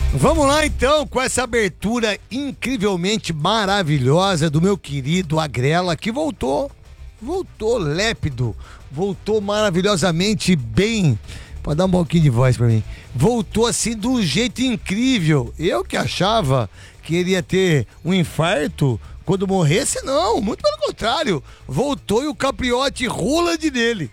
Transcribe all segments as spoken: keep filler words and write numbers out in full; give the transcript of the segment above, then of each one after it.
Vamos lá então com essa abertura incrivelmente maravilhosa do meu querido Agrela, que voltou, voltou lépido, voltou maravilhosamente bem. Pode dar um pouquinho de voz pra mim. Voltou assim de um jeito incrível. Eu que achava que ele ia ter um infarto quando morresse, não, muito pelo contrário. Voltou e o Capriote rola de nele.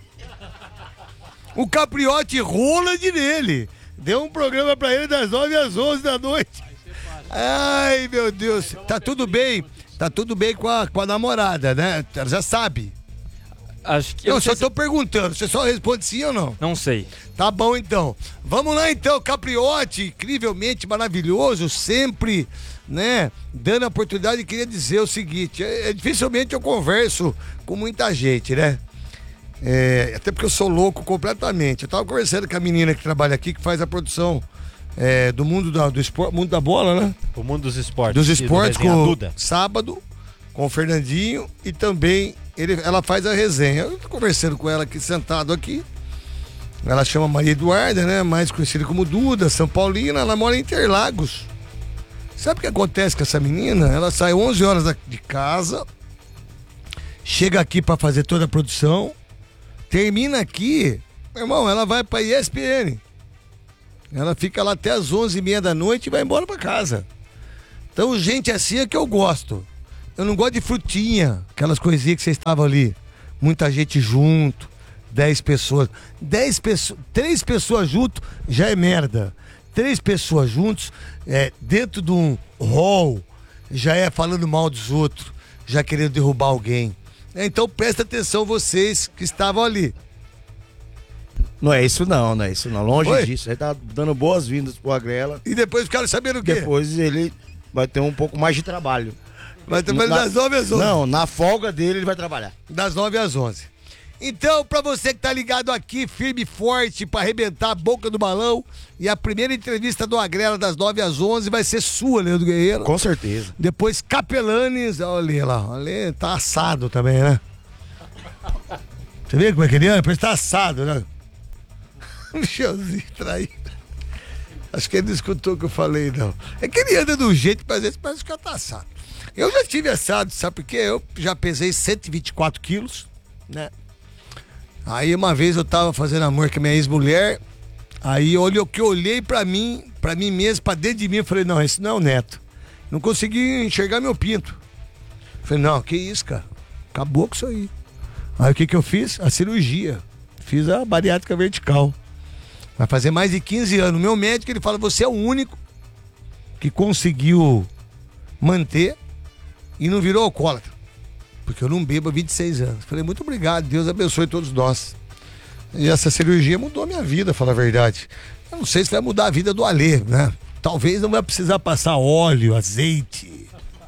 O Capriote rola de nele. Deu um programa pra ele das nove às onze da noite. Ai, meu Deus. Tá tudo bem. Tá tudo bem com a, com a namorada, né? Ela já sabe. Acho que Eu, eu só se... tô perguntando. Você só responde sim ou não? Não sei. Tá bom, então. Vamos lá, então. Capriote, incrivelmente maravilhoso, sempre, né? Dando a oportunidade, queria dizer o seguinte. É, é, dificilmente eu converso com muita gente, né? É, até porque eu sou louco completamente. Eu tava conversando com a menina que trabalha aqui, que faz a produção é, do mundo da, do esporte, mundo da bola, né? O mundo dos esportes. Dos esportes, do com Duda. sábado, com o Fernandinho, e também ele, ela faz a resenha. Eu tô conversando com ela aqui, sentado aqui. Ela chama Maria Eduarda, né? Mais conhecida como Duda, São Paulina. Ela mora em Interlagos. Sabe o que acontece com essa menina? Ela sai onze horas de casa, chega aqui pra fazer toda a produção, termina aqui, meu irmão, ela vai pra E S P N. Ela fica lá até as onze e meia da noite e vai embora pra casa. Então, gente assim é que eu gosto. Eu não gosto de frutinha, aquelas coisinhas que vocês estavam ali. Muita gente junto, dez pessoas. Dez pessoas, três pessoas junto já é merda. Três pessoas juntos, é, dentro de um hall, já é falando mal dos outros, já querendo derrubar alguém. Então presta atenção vocês que estavam ali. Não é isso não, não é isso não. Longe Oi? disso. Ele tá dando boas-vindas pro Agrela. E depois ficaram sabendo o quê? Depois ele vai ter um pouco mais de trabalho. Vai trabalhar Na- das nove às onze. Não, na folga dele ele vai trabalhar. Das nove às onze. Então, pra você que tá ligado aqui, firme e forte, pra arrebentar a boca do balão, e a primeira entrevista do Agrela das nove às onze vai ser sua, Leandro Guerreiro. Com certeza. Depois Capelanes, olha lá, olha, tá assado também, né? Você vê como é que ele é? Parece que tá assado, né? Um chãozinho traído. Acho que ele não escutou o que eu falei, não. É que ele anda de um jeito que às vezes parece que tá assado. Eu já tive assado, sabe por quê? Eu já pesei cento e vinte e quatro quilos, né? Aí uma vez eu tava fazendo amor com a minha ex-mulher, aí olhou que eu olhei pra mim, pra mim mesmo, pra dentro de mim, eu falei, não, esse não é o Neto. Não consegui enxergar meu pinto. Falei, não, que isso, cara? Acabou com isso aí. Aí o que que eu fiz? A cirurgia. Fiz a bariátrica vertical. Vai fazer mais de quinze anos. Meu médico, ele fala, você é o único que conseguiu manter e não virou alcoólatra. Porque eu não bebo há vinte e seis anos. Falei, muito obrigado, Deus abençoe todos nós. E essa cirurgia mudou a minha vida, falar a verdade. Eu não sei se vai mudar a vida do Alê, né? Talvez não vai precisar passar óleo, azeite,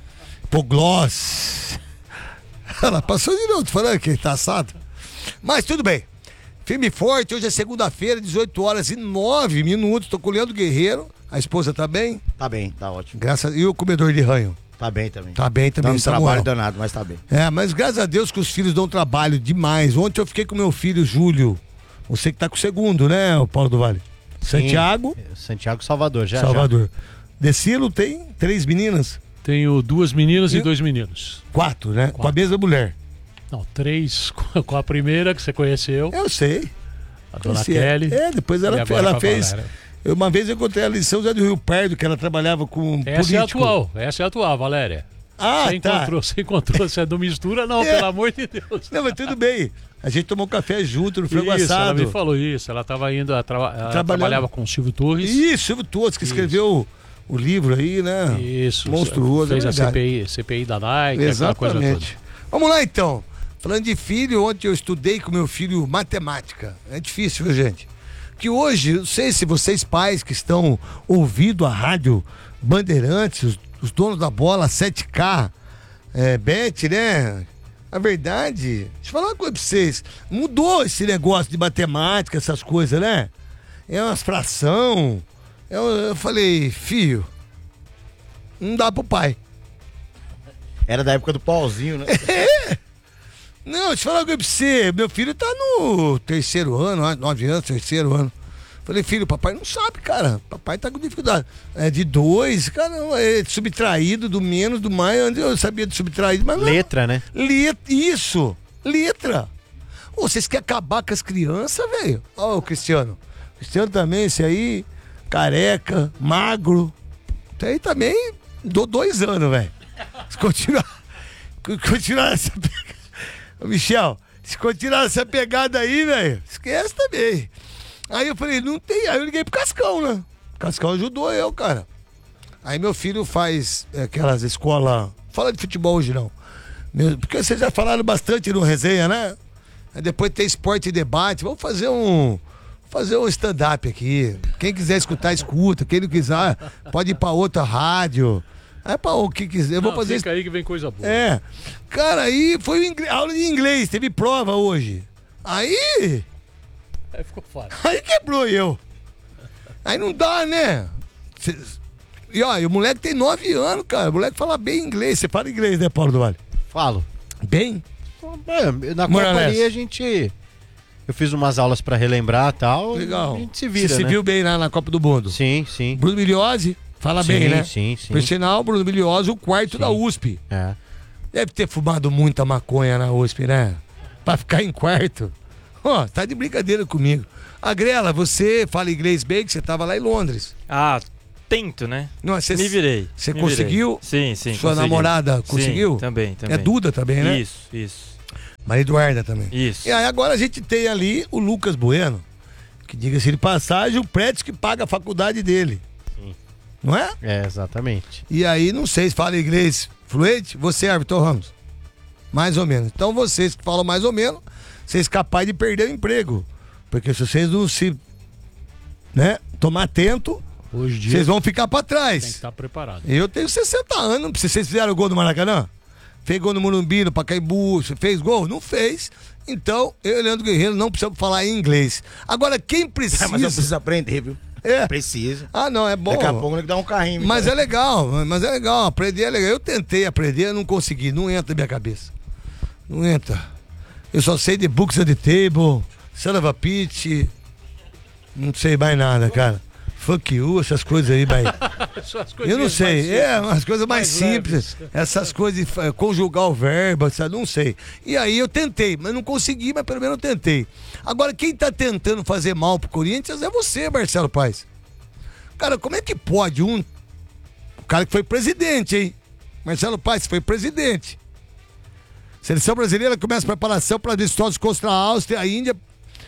hipoglós. Ela passou de novo, falando que tá assado. Mas tudo bem. Firme e forte, hoje é segunda-feira, dezoito horas e nove minutos. Tô com o Leandro Guerreiro. A esposa tá bem? Tá bem, tá ótimo. Graças a... E o comedor de ranho? Tá bem também. Tá bem também, Dando Samuel. trabalho danado, mas tá bem. É, mas graças a Deus que os filhos dão trabalho demais. Ontem eu fiquei com meu filho Júlio. Você que tá com o segundo, né, o Paulo do Vale? Santiago. Santiago Salvador, já Salvador. Decilo tem três meninas? Tenho duas meninas E- e dois meninos. Quatro, né? Com a Quatro. mesma mulher. Não, três com a primeira que você conheceu, Eu sei. a dona Conheci Kelly. É, depois ela, e agora ela com a fez. Valéria. Eu, uma vez eu encontrei ela em São José do Rio Pardo, que ela trabalhava com Essa político. é a atual, essa é a atual, Valéria. Ah, você tá. encontrou, você encontrou, você não mistura não, É. pelo amor de Deus. Não, mas tudo bem. A gente tomou café junto no frango Isso, ela assado. me falou isso, ela estava indo, a traba- ela Trabalhava- trabalhava com o Silvio Torres. Isso, Silvio Todos, que Isso. escreveu o, o livro aí, né? Isso, Monstruoso, fez é a verdade. C P I, C P I da Nike, aquela coisa toda. Exatamente. Vamos lá então. Falando de filho, ontem eu estudei com meu filho matemática. É difícil, viu, gente? Que hoje, não sei se vocês pais que estão ouvindo a rádio Bandeirantes, os, os donos da bola sete K, é, Bet, né? A verdade, deixa eu falar uma coisa pra vocês. Mudou esse negócio de matemática, essas coisas, né? É umas fração. Eu, eu falei, filho, não dá pro pai. Era da época do pauzinho, né? Não, deixa eu falar uma coisa pra você. Meu filho tá no terceiro ano, nove anos, terceiro ano. Falei, filho, papai não sabe, cara. Papai tá com dificuldade. É de dois, cara, é subtraído, do menos, do mais. Onde eu sabia de subtraído, mas não. Letra, né? Letra, isso, letra. Ô, vocês querem acabar com as crianças, velho? Ó, o Cristiano. Cristiano também, esse aí, careca, magro. Esse aí também, dou dois anos, velho. Se continuar, continuar essa pegada. Ô, Michel, se continuar essa pegada aí, velho, esquece também. Aí eu falei, não tem. Aí eu liguei pro Cascão, né? O Cascão ajudou eu, cara. Aí meu filho faz é, aquelas escolas. Fala de futebol hoje não. Meu, porque vocês já falaram bastante no resenha, né? Aí depois tem esporte e debate. Vamos fazer um. Fazer um stand-up aqui. Quem quiser escutar, escuta. Quem não quiser, pode ir pra outra rádio. É pra o que quiser. Eu vou Não, fazer. Fica aí que vem coisa boa. É. Cara, aí foi o ingl... aula de inglês. Teve prova hoje. Aí. Aí ficou fácil. Aí quebrou eu. Aí não dá, né? Cê... E ó, e o moleque tem nove anos, cara. O moleque fala bem inglês. Você fala inglês, né, Paulo do Vale? Falo. Bem? É, na Morales. Copa ali a gente... Eu fiz umas aulas pra relembrar e tal. Legal. A gente se vira, Você se né? viu bem lá na Copa do Mundo? Sim, sim. Bruno Miliose, fala Sim, bem, né? sim, sim. Por sinal, Bruno Miliose, o quarto Sim. da U S P. É. Deve ter fumado muita maconha na U S P, né? Pra ficar em quarto. Ó, oh, tá de brincadeira comigo. A Grela, você fala inglês bem, que você tava lá em Londres. Ah, tento, né? Não, você, Me virei. Você me conseguiu? Virei. Sim, sim. Sua consegui. namorada Sim, conseguiu? também, também. É Duda também, né? Isso, isso. Maria Eduarda também. Isso. E aí agora a gente tem ali o Lucas Bueno, que diga-se de passagem, o prédio que paga a faculdade dele. Sim. Não é? É, exatamente. E aí, não sei se fala inglês fluente. Você, Everton Ramos? Mais ou menos. Então vocês que falam mais ou menos, vocês capazes de perder o emprego. Porque se vocês não se, né, tomar atento, Hoje em dia vocês vão ficar pra tem que trás. estar preparado. Eu tenho sessenta anos, vocês fizeram gol no Maracanã? Fez gol no Morumbi, no Pacaembu, fez gol? Não fez. Então, eu e Leandro Guerreiro não precisamos falar em inglês. Agora, quem precisa... É, mas eu preciso aprender, viu? É. Precisa. Ah, não, é bom. Daqui a pouco ele dá um carrinho. Mas é legal, mas é legal. Aprender é legal. Eu tentei aprender, eu não consegui. Não entra na minha cabeça. Não entra. Eu só sei de Books at the Table, Son of a Pitch. Não sei mais nada, cara. Fuck you, essas coisas aí, vai. Eu não sei. É, umas coisas mais, mais simples. leves. Essas coisas de uh, conjugar o verbo, sabe? Não sei. E aí eu tentei, mas não consegui, mas pelo menos eu tentei. Agora, quem tá tentando fazer mal pro Corinthians é você, Marcelo Paes. Cara, como é que pode um... O cara que foi presidente, hein? Marcelo Paes foi presidente. Seleção brasileira começa a preparação para amistosos contra a Áustria, a Índia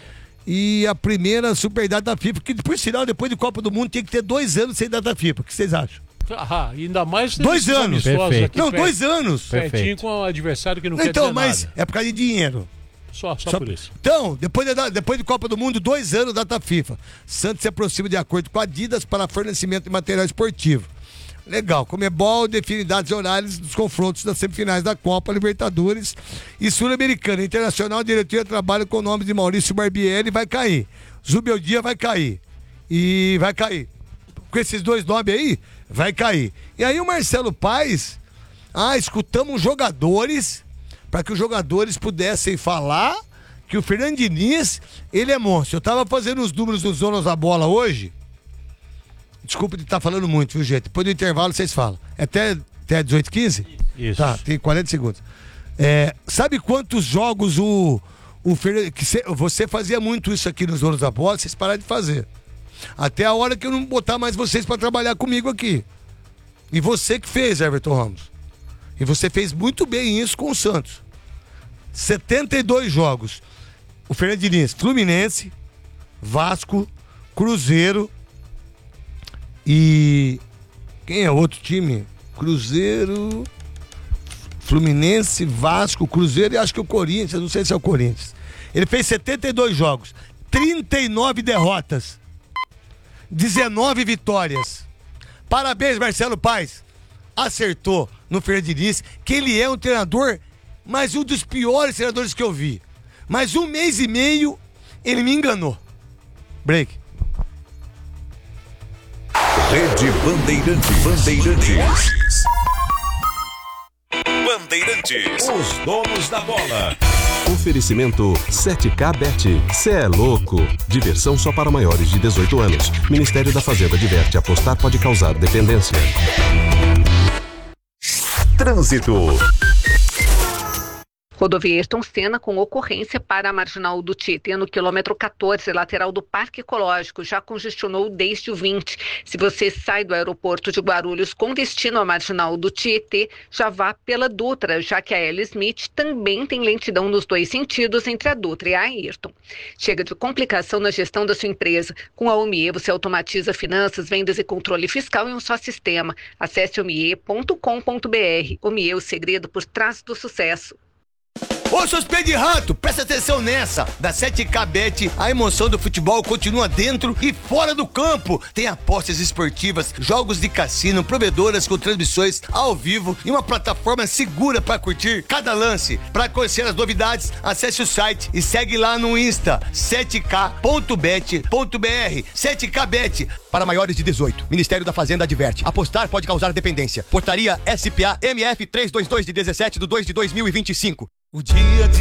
e a primeira super data FIFA, que por sinal, depois de Copa do Mundo, tinha que ter dois anos sem data FIFA. O que vocês acham? Ah, ainda mais Dois esses anos. amistosos Perfeito. aqui Não, perto- dois anos. pertinho Perfeito. com o adversário que não, Não, quer então, dizer mas nada. é por causa de dinheiro. Só, só, Só- por isso. Então, depois da, depois de Copa do Mundo, dois anos data FIFA. Santos se aproxima de acordo com a Adidas para fornecimento de material esportivo. Legal, Comebol define datas e horários dos confrontos das semifinais da Copa, Libertadores e Sul-Americana. Internacional, a diretoria trabalha com o nome de Maurício Barbieri, vai cair. Zubeldia vai cair. E vai cair. Com esses dois nomes aí, vai cair. E aí o Marcelo Paes, ah, escutamos jogadores, para que os jogadores pudessem falar que o Fernando Diniz, ele é monstro. Eu tava fazendo os números dos donos da bola hoje. Desculpa de estar falando muito, viu, gente? Depois do intervalo vocês falam. É até, até dezoito e quinze? Isso. Tá, tem quarenta segundos. É, sabe quantos jogos o, o Fernando... Que cê, você fazia muito isso aqui nos donos da bola, vocês pararam de fazer. Até a hora que eu não botar mais vocês para trabalhar comigo aqui. E você que fez, Everton Ramos. E você fez muito bem isso com o Santos. setenta e dois jogos. O Fernando Diniz, Fluminense, Vasco, Cruzeiro e... Quem é outro time? Cruzeiro, Fluminense, Vasco, Cruzeiro e acho que o Corinthians, não sei se é o Corinthians. Ele fez setenta e dois jogos, trinta e nove derrotas, dezenove vitórias. Parabéns, Marcelo Paes. Acertou no Fernando Diniz, que ele é um treinador, mas um dos piores treinadores que eu vi. Mas um mês e meio, ele me enganou. Break. Rede Bandeirantes. Bandeirantes. Bandeirantes. Os donos da bola. Oferecimento sete K Bet. Cê é louco. Diversão só para maiores de dezoito anos. Ministério da Fazenda adverte: apostar pode causar dependência. Trânsito. Rodovia Ayrton Senna com ocorrência para a Marginal do Tietê no quilômetro quatorze, lateral do Parque Ecológico, já congestionou desde o vinte. Se você sai do aeroporto de Guarulhos com destino à Marginal do Tietê, já vá pela Dutra, já que a L. Smith também tem lentidão nos dois sentidos entre a Dutra e a Ayrton. Chega de complicação na gestão da sua empresa. Com a Omie você automatiza finanças, vendas e controle fiscal em um só sistema. Acesse omie ponto com ponto br. Omie, o segredo por trás do sucesso. Ô, seus pés de rato, presta atenção nessa. Da sete K Bet, a emoção do futebol continua dentro e fora do campo. Tem apostas esportivas, jogos de cassino, provedoras com transmissões ao vivo e uma plataforma segura para curtir cada lance. Para conhecer as novidades, acesse o site e segue lá no Insta, sete K ponto bet ponto br. sete K Bet, para maiores de dezoito. Ministério da Fazenda adverte: apostar pode causar dependência. Portaria S P A M F trezentos e vinte e dois de dezessete de dois de dois mil e vinte e cinco. O dia de